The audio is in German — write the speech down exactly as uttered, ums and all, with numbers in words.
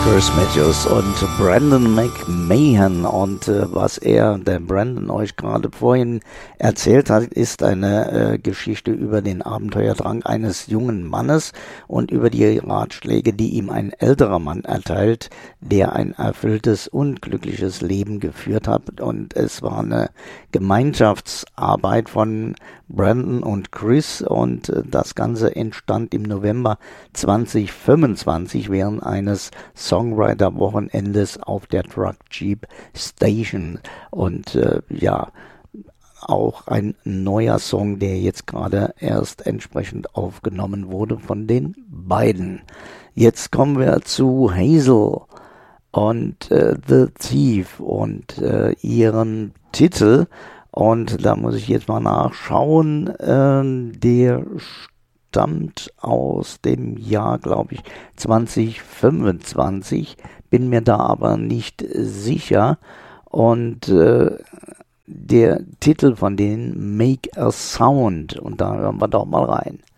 Chris Matthews und Brandon McMahon, und äh, was er, der Brandon, euch gerade vorhin erzählt hat, ist eine äh, Geschichte über den Abenteuerdrang eines jungen Mannes und über die Ratschläge, die ihm ein älterer Mann erteilt, der ein erfülltes und glückliches Leben geführt hat. Und es war eine Gemeinschaftsarbeit von Brandon und Chris, und äh, das Ganze entstand im November zwanzig fünfundzwanzig während eines Songwriter-Wochenendes auf der Truck Jeep Station. Und äh, ja, auch ein neuer Song, der jetzt gerade erst entsprechend aufgenommen wurde von den beiden. Jetzt kommen wir zu Hazel und äh, The Thief und äh, ihren Titel. Und da muss ich jetzt mal nachschauen. Äh, der stammt aus dem Jahr, glaube ich, zwanzig fünfundzwanzig. Bin mir da aber nicht sicher. Und äh, der Titel von denen, Make a Sound. Und da hören wir doch mal rein.